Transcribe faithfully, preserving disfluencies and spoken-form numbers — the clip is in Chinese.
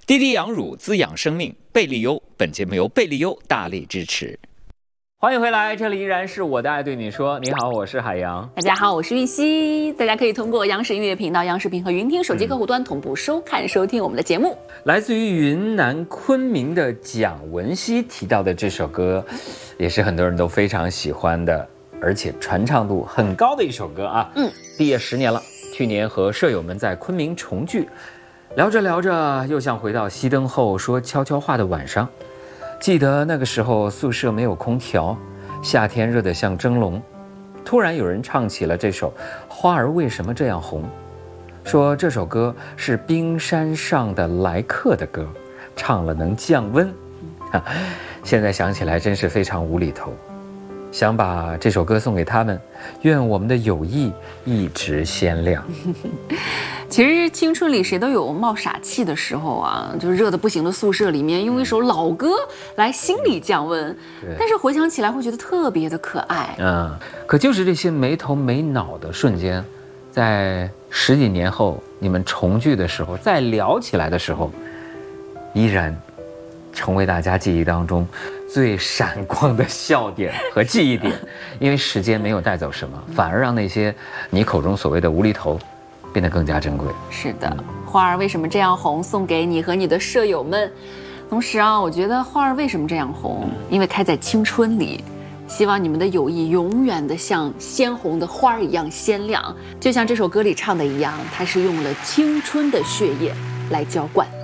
滴滴养乳滋养生命，贝利优。本节目由贝利优大力支持。欢迎回来，这里依然是我的爱对你说。你好，我是海洋。 大家好，我是玉溪。大家可以通过央视音乐频道、央视频和云听手机客户端同步收看、收听我们的节目。 来自于云南昆明的蒋雯希提到的这首歌，也是很多人都非常喜欢的，而且传唱度很高的一首歌啊。嗯，毕业十年了，去年和舍友们在昆明重聚，聊着聊着，又像回到熄灯后说悄悄话的晚上。记得那个时候宿舍没有空调，夏天热得像蒸笼，突然有人唱起了这首《花儿为什么这样红》，说这首歌是冰山上的来客的歌，唱了能降温。现在想起来真是非常无厘头，想把这首歌送给他们，愿我们的友谊一直鲜亮。 其实青春里谁都有冒傻气的时候啊，就是热得不行的宿舍里面用一首老歌来心理降温，但是回想起来会觉得特别的可爱。 嗯，可就是这些没头没脑的瞬间，在十几年后你们重聚的时候，再聊起来的时候，依然成为大家记忆当中最闪光的笑点和记忆点。因为时间没有带走什么，反而让那些你口中所谓的无厘头变得更加珍贵。 是的，花儿为什么这样红，送给你和你的舍友们。同时啊，我觉得花儿为什么这样红，因为开在青春里。希望你们的友谊永远的像鲜红的花儿一样鲜亮，就像这首歌里唱的一样，它是用了青春的血液来浇灌。